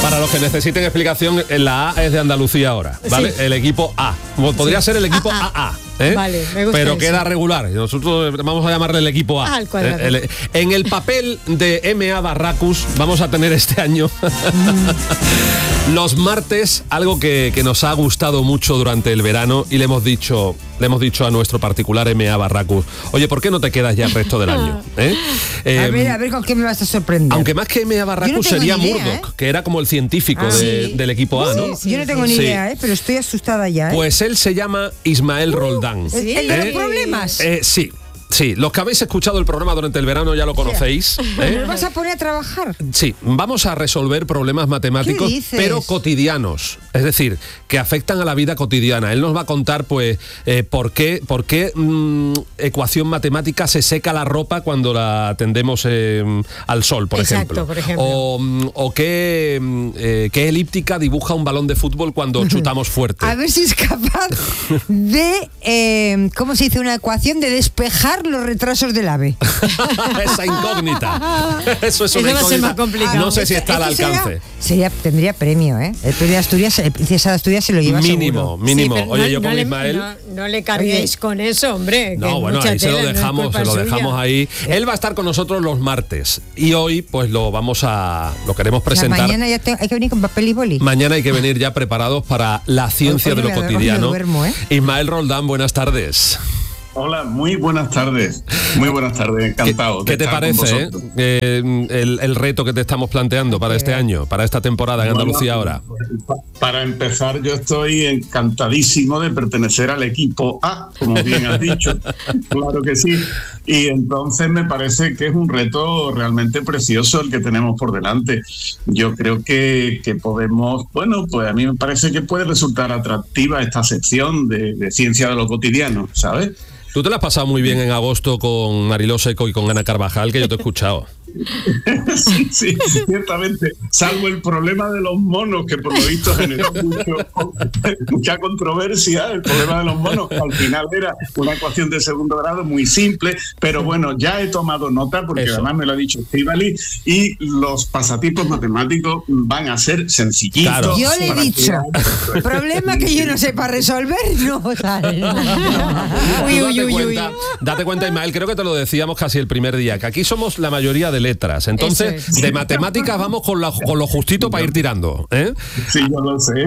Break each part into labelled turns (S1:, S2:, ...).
S1: Para los que necesiten explicación, la A es de Andalucía ahora, ¿vale? Sí. El equipo A. Podría ser el equipo AA.
S2: Vale, me gusta.
S1: Pero
S2: eso.
S1: queda regular. Nosotros vamos a llamarle el equipo A.
S2: Al cuadrado.
S1: En el papel de M.A. Barracus vamos a tener este año los martes, algo que nos ha gustado mucho durante el verano, y le hemos dicho a nuestro particular M.A. Barracus, oye, ¿por qué no te quedas ya el resto del año?
S3: A ver, ¿con qué me vas a sorprender?
S1: Aunque más que M.A. Barracus sería Murdoch, que era como el científico del equipo A, ¿no?
S3: Yo no tengo ni idea, pero estoy asustada ya.
S1: Pues él se llama Ismael Roldán.
S3: ¿Sí? ¿El de los problemas?
S1: Sí, los que habéis escuchado el programa durante el verano ya lo conocéis.
S3: ¿Nos vas a poner a trabajar?
S1: Sí, vamos a resolver problemas matemáticos, pero cotidianos. Es decir, que afectan a la vida cotidiana. Él nos va a contar, pues, por qué ecuación matemática se seca la ropa cuando la tendemos al sol, por ejemplo. O qué elíptica dibuja un balón de fútbol cuando chutamos fuerte.
S3: A ver si es capaz de, ¿cómo se dice? Una ecuación de despejar los retrasos del AVE.
S1: Esa incógnita. Eso es una incógnita.
S2: Va a ser más complicado.
S1: No sé si está al alcance.
S3: Tendría premio, ¿eh? El premio de Asturias, el Princesa de Asturias se lo lleva
S1: mínimo.
S3: Sí,
S1: oye, yo con Ismael...
S2: No le carguéis con eso, hombre.
S1: No, bueno, ahí se lo dejamos ahí. Él va a estar con nosotros los martes. Y hoy, pues lo queremos presentar.
S3: Mañana ya hay que venir con papel y boli.
S1: Mañana hay que venir ya preparados para la ciencia de lo cotidiano. Ismael Roldán, buenas tardes.
S4: Hola, muy buenas tardes. Muy buenas tardes, encantado.
S1: ¿Qué te parece el reto que te estamos planteando para este año, para esta temporada en Andalucía ahora?
S4: Para empezar, yo estoy encantadísimo de pertenecer al equipo A, como bien has dicho. Claro que sí. Y entonces me parece que es un reto realmente precioso el que tenemos por delante. Yo creo que podemos, bueno, pues a mí me parece que puede resultar atractiva esta sección de ciencia de lo cotidiano, ¿sabes?
S1: Tú te la has pasado muy bien en agosto con Mariló Seco y con Ana Carvajal, que yo te he escuchado.
S4: Sí, ciertamente, salvo el problema de los monos, que por lo visto generó mucha controversia. El problema de los monos al final era una ecuación de segundo grado muy simple, pero bueno, ya he tomado nota porque además me lo ha dicho Estíbaliz, y los pasatiempos matemáticos van a ser sencillitos. Claro.
S3: Yo le he dicho, problema que yo no sepa resolver, no sale.
S1: Date cuenta, Ismael, creo que te lo decíamos casi el primer día, que aquí somos la mayoría de letras, entonces de matemáticas vamos con lo justito para ir tirando, ¿eh?
S4: Sí, yo lo sé.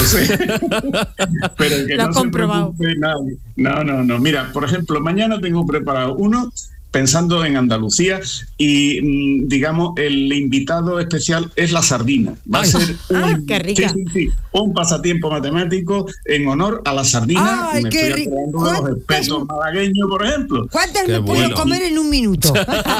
S4: Pero que no se preocupe nadie. No. Mira, por ejemplo, mañana tengo preparado uno pensando en Andalucía y, digamos, el invitado especial es la sardina. Va a ser
S2: qué rica.
S4: Un pasatiempo matemático en honor a la sardina.
S3: ¡Ay, qué rico!
S4: Los espetos malagueños, por ejemplo.
S3: ¿Cuántas me puedo comer en un minuto?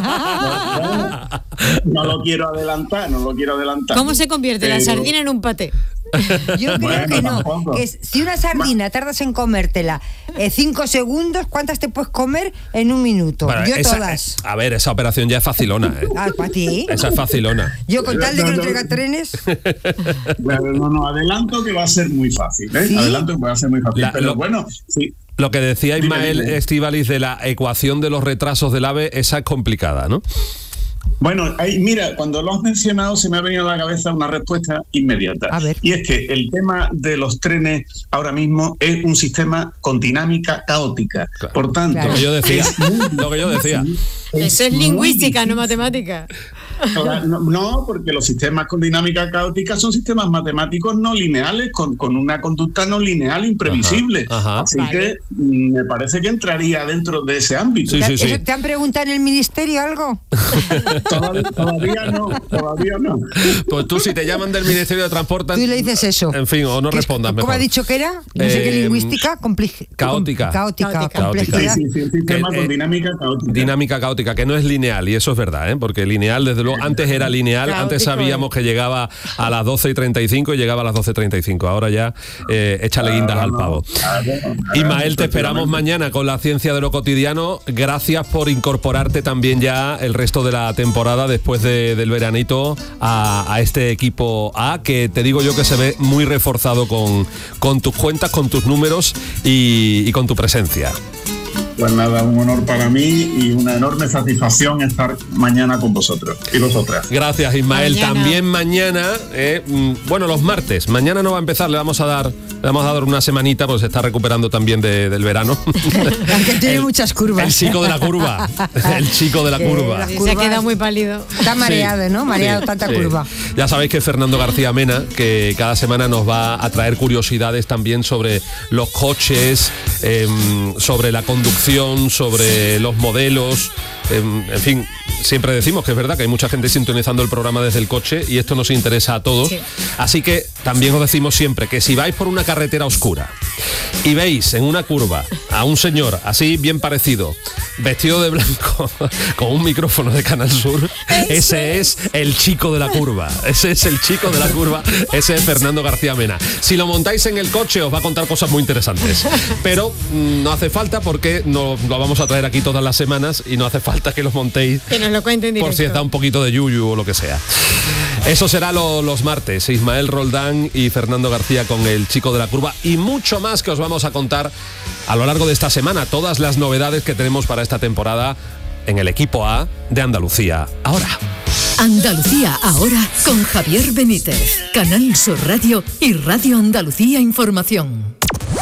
S4: No lo quiero adelantar.
S2: ¿Cómo se convierte la sardina en un paté?
S3: Yo creo que no. Si una sardina tardas en comértela 5 segundos, ¿cuántas te puedes comer en un minuto?
S1: Bueno,
S3: yo todas.
S1: A ver, esa operación ya es facilona, ¿eh?
S3: ¿Para ti?
S1: Esa es facilona.
S3: Yo con tal de que no traiga trenes.
S4: No, adelanto que va a ser muy fácil, ¿eh? ¿Sí? Adelanto que va a ser muy fácil. Pero bueno, sí.
S1: Lo que decía Ismael Estíbaliz de la ecuación de los retrasos del AVE, esa es complicada, ¿no?
S4: Bueno, mira, cuando lo has mencionado se me ha venido a la cabeza una respuesta inmediata. A ver. Y es que el tema de los trenes ahora mismo es un sistema con dinámica caótica. Claro. Por tanto,
S1: lo que yo decía.
S2: Eso es lingüística, no matemática.
S4: No, porque los sistemas con dinámica caótica son sistemas matemáticos no lineales, con una conducta no lineal imprevisible. Así que me parece que entraría dentro de ese ámbito.
S1: Sí.
S3: ¿Te han preguntado en el ministerio algo?
S4: Todavía no.
S1: Pues tú, si te llaman del Ministerio de Transporte...
S3: Tú le dices eso.
S1: En fin, o no respondas mejor.
S3: ¿Cómo ha dicho que era? No sé qué lingüística.
S1: Caótica.
S3: Complejidad.
S4: Sí, sistema con dinámica caótica.
S1: Dinámica caótica, que no es lineal, y eso es verdad, ¿eh? Porque lineal, desde luego, antes era lineal, caótico, antes sabíamos que llegaba a las 12:35 y llegaba a las 12:35. Ahora ya échale guindas al pavo. Ismael, te esperamos mañana con la ciencia de lo cotidiano. Gracias por incorporarte también ya el resto de la temporada después del veranito a este equipo A, que te digo yo que se ve muy reforzado con tus cuentas, con tus números y con tu presencia.
S4: Pues nada, un honor para mí y una enorme satisfacción estar mañana con vosotros y vosotras.
S1: Gracias, Ismael. También mañana, bueno, los martes. Mañana no va a empezar, le vamos a dar una semanita, pues se está recuperando también del verano.
S3: Aunque tiene muchas curvas.
S1: El chico de la curva. El chico de la curva.
S2: Sí, se ha quedado muy pálido.
S3: Está mareado, ¿no? Mareado, tanta curva.
S1: Ya sabéis que Fernando García Mena, que cada semana nos va a traer curiosidades también sobre los coches, sobre la conducción, sobre los modelos, en fin, siempre decimos que es verdad que hay mucha gente sintonizando el programa desde el coche y esto nos interesa a todos. Sí. Así que también os decimos siempre que si vais por una carretera oscura y veis en una curva a un señor así bien parecido, vestido de blanco, con un micrófono de Canal Sur, ese es el chico de la curva. Ese es el chico de la curva, ese es Fernando García Mena. Si lo montáis en el coche os va a contar cosas muy interesantes, pero no hace falta porque lo vamos a traer aquí todas las semanas y no hace falta que lo montéis,
S2: que nos lo cuenten
S1: por si está un poquito de yuyu o lo que sea. Eso será los martes, Ismael Roldán y Fernando García con el chico de la curva y mucho más que os vamos a contar a lo largo de esta semana, todas las novedades que tenemos para esta temporada en el equipo A de Andalucía Ahora.
S5: Andalucía Ahora con Javier Benítez, Canal Sur Radio y Radio Andalucía Información.